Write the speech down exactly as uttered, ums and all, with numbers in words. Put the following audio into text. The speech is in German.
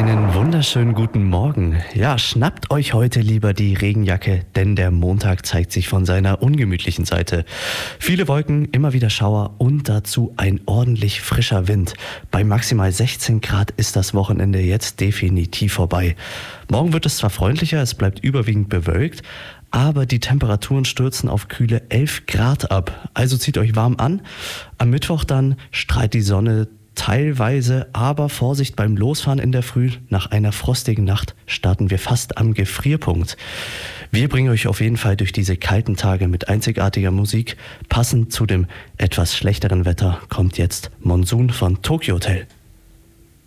Einen wunderschönen guten Morgen. Ja, schnappt euch heute lieber die Regenjacke, denn der Montag zeigt sich von seiner ungemütlichen Seite. Viele Wolken, immer wieder Schauer und dazu ein ordentlich frischer Wind. Bei maximal sechzehn Grad ist das Wochenende jetzt definitiv vorbei. Morgen wird es zwar freundlicher, es bleibt überwiegend bewölkt, aber die Temperaturen stürzen auf kühle elf Grad ab. Also zieht euch warm an. Am Mittwoch dann strahlt die Sonne teilweise, aber Vorsicht beim Losfahren in der Früh. Nach einer frostigen Nacht starten wir fast am Gefrierpunkt. Wir bringen euch auf jeden Fall durch diese kalten Tage mit einzigartiger Musik. Passend zu dem etwas schlechteren Wetter kommt jetzt Monsun von Tokyo Hotel.